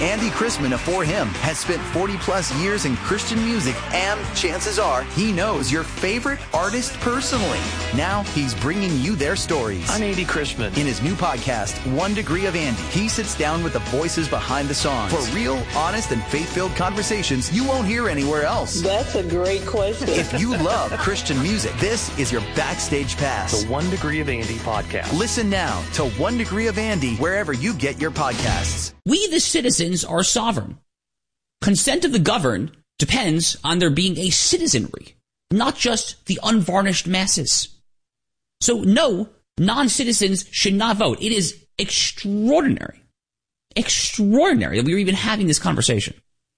Andy Chrisman of For Him has spent 40-plus years in Christian music, and chances are he knows your favorite artist personally. Now he's bringing you their stories. I'm Andy Chrisman. In his new podcast, 1 Degree of Andy, he sits down with the voices behind the songs for real, honest, and faith-filled conversations you won't hear anywhere else. That's a great question. If you love Christian music, this is your backstage pass. The 1 Degree of Andy podcast. Listen now to 1 Degree of Andy wherever you get your podcasts. We, the citizens, are sovereign. Consent of the governed depends on there being a citizenry, not just the unvarnished masses. So no, non-citizens should not vote. It is extraordinary that we are even having this conversation.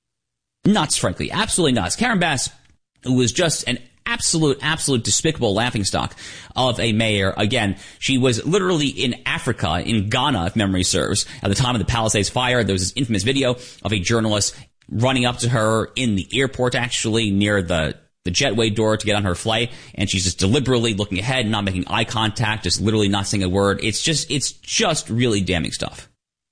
Nuts, frankly. Absolutely nuts. Karen Bass, who was just an absolute despicable laughingstock of a mayor. Again, she was literally in Africa, in Ghana, if memory serves, at the time of the Palisades fire. There was this infamous video of a journalist running up to her in the airport, actually, near the jetway door to get on her flight, and she's just deliberately looking ahead, not making eye contact, just literally not saying a word. It's just really damning stuff.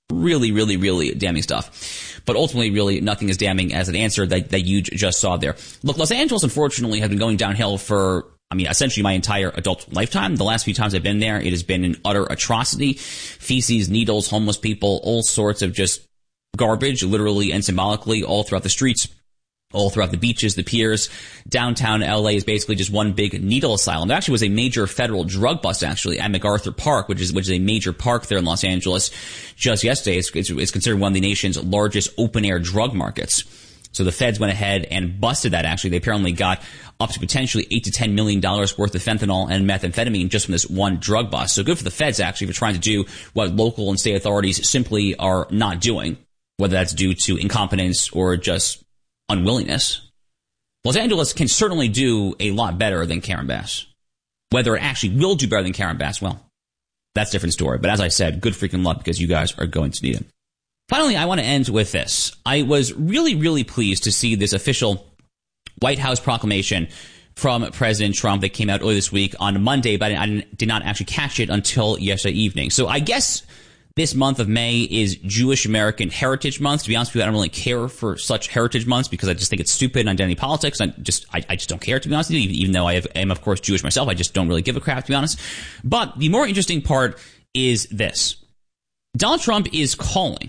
Really damning stuff. But ultimately, really, nothing as damning as an answer that you just saw there. Look, Los Angeles, unfortunately, has been going downhill for, essentially my entire adult lifetime. The last few times I've been there, it has been an utter atrocity. Feces, needles, homeless people, all sorts of just garbage, literally and symbolically, all throughout the streets, all throughout the beaches, the piers. Downtown LA is basically just one big needle asylum. There actually was a major federal drug bust, actually, at MacArthur Park, which is a major park there in Los Angeles. Just yesterday, it's considered one of the nation's largest open-air drug markets. So the feds went ahead and busted that, actually. They apparently got up to potentially $8 to $10 million worth of fentanyl and methamphetamine just from this one drug bust. So good for the feds, actually, for trying to do what local and state authorities simply are not doing, whether that's due to incompetence or just unwillingness. Los Angeles can certainly do a lot better than Karen Bass. Whether it actually will do better than Karen Bass, well, that's a different story. But as I said, good freaking luck, because you guys are going to need it. Finally, I want to end with this. I was really pleased to see this official White House proclamation from President Trump that came out earlier this week on Monday, but I did not actually catch it until yesterday evening. So I guess this month of May is Jewish American Heritage Month. To be honest with you, I don't really care for such heritage months because I just think it's stupid and identity politics. I just don't care, to be honest with you, even though I am, of course, Jewish myself. I just don't really give a crap, to be honest. But the more interesting part is this. Donald Trump is calling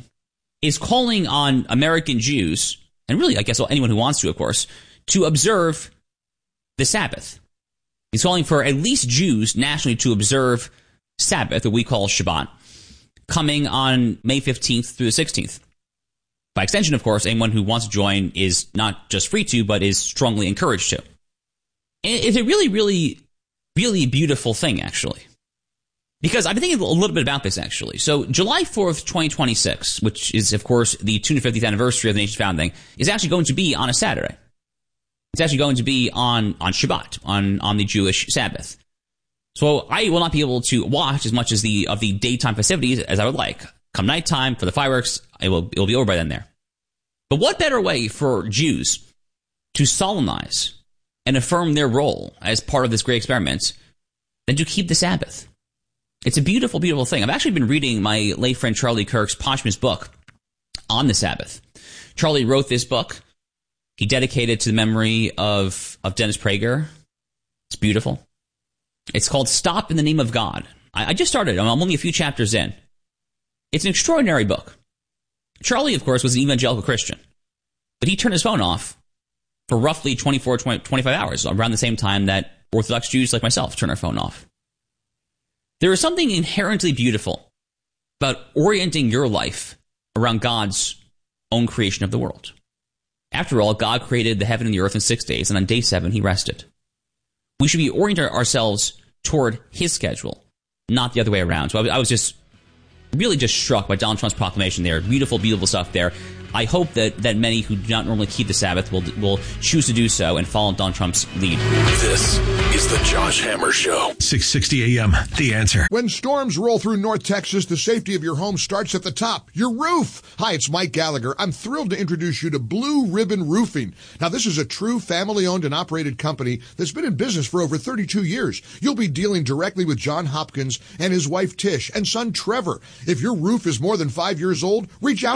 on American Jews, and really, I guess, anyone who wants to, of course, to observe the Sabbath. He's calling for at least Jews nationally to observe Sabbath, that we call Shabbat, coming on May 15th through the 16th. By extension, of course, anyone who wants to join is not just free to, but is strongly encouraged to. It's a really beautiful thing, actually. Because I've been thinking a little bit about this, actually. So July 4th, 2026, which is, of course, the 250th anniversary of the nation's founding, is actually going to be on a Saturday. It's actually going to be on Shabbat, on the Jewish Sabbath. So I will not be able to watch as much of the daytime festivities as I would like. Come nighttime for the fireworks, it will be over by then there. But what better way for Jews to solemnize and affirm their role as part of this great experiment than to keep the Sabbath? It's a beautiful thing. I've actually been reading my late friend Charlie Kirk's posthumous book on the Sabbath. Charlie wrote this book. He dedicated it to the memory of Dennis Prager. It's beautiful. It's called Stop in the Name of God. I just started. I'm only a few chapters in. It's an extraordinary book. Charlie, of course, was an evangelical Christian, but he turned his phone off for roughly 25 hours, around the same time that Orthodox Jews like myself turn our phone off. There is something inherently beautiful about orienting your life around God's own creation of the world. After all, God created the heaven and the earth in 6 days, and on day 7, he rested. We should be orienting ourselves toward his schedule, not the other way around. So I was just really struck by Donald Trump's proclamation there. Beautiful stuff there. I hope that many who do not normally keep the Sabbath will choose to do so and follow Donald Trump's lead. This is the Josh Hammer Show. 660 AM, The Answer. When storms roll through North Texas, the safety of your home starts at the top, your roof. Hi, it's Mike Gallagher. I'm thrilled to introduce you to Blue Ribbon Roofing. Now, this is a true family-owned and operated company that's been in business for over 32 years. You'll be dealing directly with John Hopkins and his wife Tish and son Trevor. If your roof is more than 5 years old, reach out